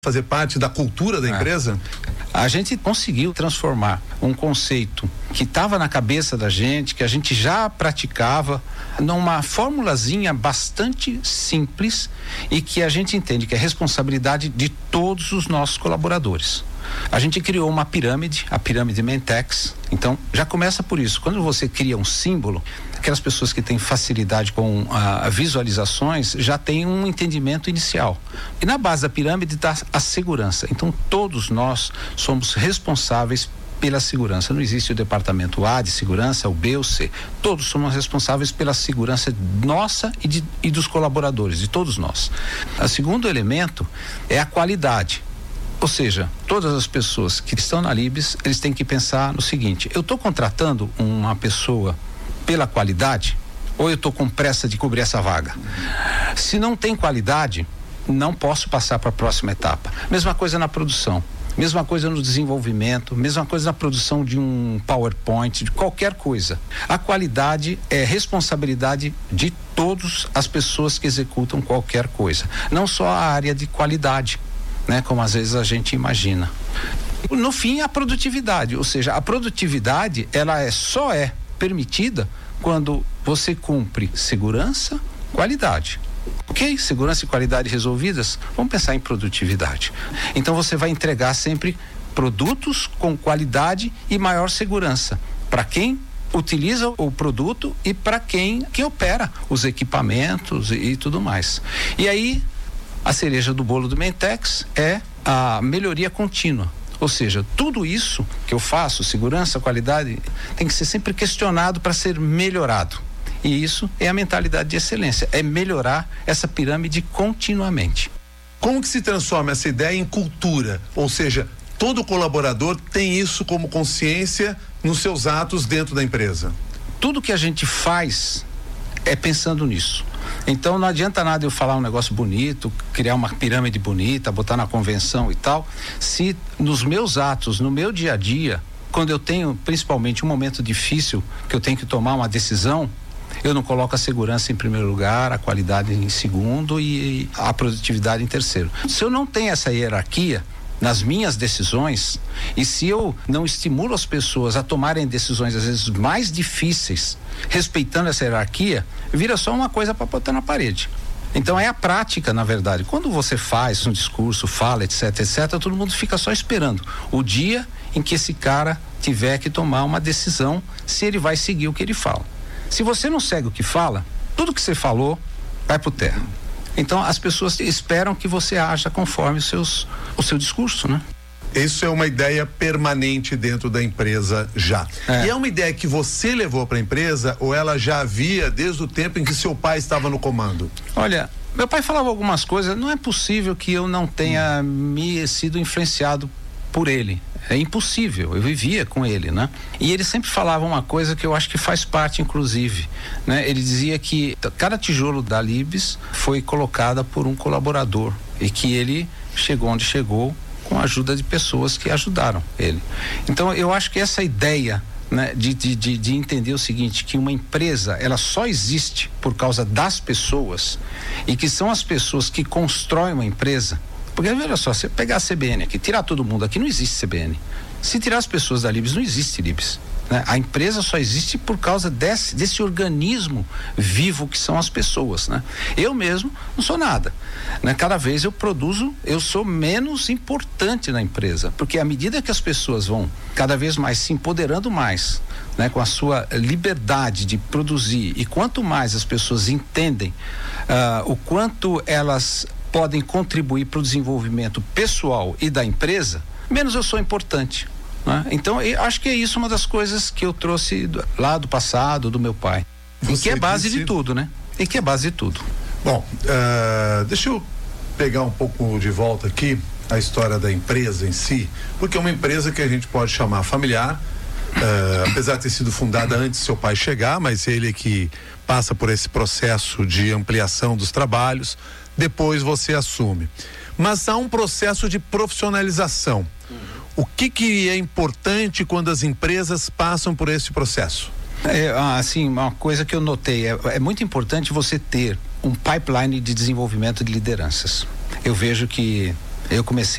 fazer parte da cultura da empresa? A gente conseguiu transformar um conceito que estava na cabeça da gente, que a gente já praticava, numa formulazinha bastante simples e que a gente entende que é responsabilidade de todos os nossos colaboradores. A gente criou uma pirâmide, a pirâmide Mentex. Então, já começa por isso. Quando você cria um símbolo, aquelas pessoas que têm facilidade com visualizações já têm um entendimento inicial. E na base da pirâmide está a segurança. Então, todos nós somos responsáveis pela segurança. Não existe o departamento A de segurança, o B ou C. Todos somos responsáveis pela segurança nossa e dos colaboradores, de todos nós. O segundo elemento é a qualidade. Ou seja, todas as pessoas que estão na Libes, eles têm que pensar no seguinte: eu estou contratando uma pessoa pela qualidade ou eu estou com pressa de cobrir essa vaga? Se não tem qualidade, não posso passar para a próxima etapa. Mesma coisa na produção, mesma coisa no desenvolvimento, mesma coisa na produção de um PowerPoint, de qualquer coisa. A qualidade é responsabilidade de todas as pessoas que executam qualquer coisa, não só a área de qualidade, né? Como às vezes a gente imagina. No fim, a produtividade, ou seja, a produtividade ela só é permitida quando você cumpre segurança, qualidade. Ok? Segurança e qualidade resolvidas, vamos pensar em produtividade. Então você vai entregar sempre produtos com qualidade e maior segurança para quem utiliza o produto e para quem opera os equipamentos e tudo mais. E aí a cereja do bolo do Mentex é a melhoria contínua. Ou seja, tudo isso que eu faço, segurança, qualidade, tem que ser sempre questionado para ser melhorado. E isso é a mentalidade de excelência, é melhorar essa pirâmide continuamente. Como que se transforma essa ideia em cultura? Ou seja, todo colaborador tem isso como consciência nos seus atos dentro da empresa? Tudo que a gente faz é pensando nisso. Então não adianta nada eu falar um negócio bonito, criar uma pirâmide bonita, botar na convenção e tal, se nos meus atos, no meu dia a dia, quando eu tenho principalmente um momento difícil, que eu tenho que tomar uma decisão, eu não coloco a segurança em primeiro lugar, a qualidade em segundo e a produtividade em terceiro. Se eu não tenho essa hierarquia nas minhas decisões, e se eu não estimulo as pessoas a tomarem decisões às vezes mais difíceis, respeitando essa hierarquia, vira só uma coisa para botar na parede. Então é a prática, na verdade. Quando você faz um discurso, fala, etc, todo mundo fica só esperando o dia em que esse cara tiver que tomar uma decisão, se ele vai seguir o que ele fala. Se você não segue o que fala, tudo que você falou vai pro terra. Então as pessoas esperam que você haja conforme o seu discurso, né? Isso é uma ideia permanente dentro da empresa já. E é uma ideia que você levou para a empresa ou ela já havia desde o tempo em que seu pai estava no comando? Olha, meu pai falava algumas coisas, não é possível que eu não tenha me sido influenciado por ele. É impossível, eu vivia com ele, né? E ele sempre falava uma coisa que eu acho que faz parte, inclusive, né? Ele dizia que cada tijolo da Libes foi colocada por um colaborador e que ele chegou onde chegou com a ajuda de pessoas que ajudaram ele. Então eu acho que essa ideia, né, de entender o seguinte, que uma empresa ela só existe por causa das pessoas e que são as pessoas que constroem uma empresa. Porque veja só, você pegar a CBN aqui, tirar todo mundo aqui, não existe CBN. Se tirar as pessoas da Libes, não existe Libes, né? A empresa só existe por causa desse organismo vivo que são as pessoas, né? Eu mesmo não sou nada, né? Cada vez eu produzo, eu sou menos importante na empresa, porque à medida que as pessoas vão cada vez mais se empoderando mais, né? Com a sua liberdade de produzir, e quanto mais as pessoas entendem o quanto elas podem contribuir para o desenvolvimento pessoal e da empresa, menos eu sou importante, né? Então eu acho que é isso uma das coisas que eu trouxe lá do passado, do meu pai. E que é base de tudo, né? E que é base de tudo. Bom, deixa eu pegar um pouco de volta aqui a história da empresa em si, porque é uma empresa que a gente pode chamar familiar, apesar de ter sido fundada antes do seu pai chegar, mas ele que passa por esse processo de ampliação dos trabalhos, depois você assume. Mas há um processo de profissionalização. O que é importante quando as empresas passam por esse processo? Assim, uma coisa que eu notei, é muito importante você ter um pipeline de desenvolvimento de lideranças. Eu vejo que Eu comecei